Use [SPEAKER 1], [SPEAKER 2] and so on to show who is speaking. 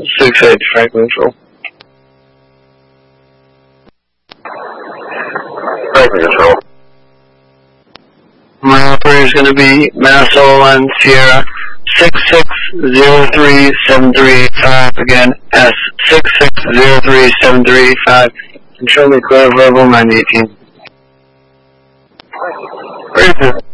[SPEAKER 1] 6-8 Franklin Control.
[SPEAKER 2] Franklin Control.
[SPEAKER 1] My operator is going to be Minnesota 1 Sierra 66037385. Again, S66037385. Control me clear verbal 918.
[SPEAKER 2] Very good.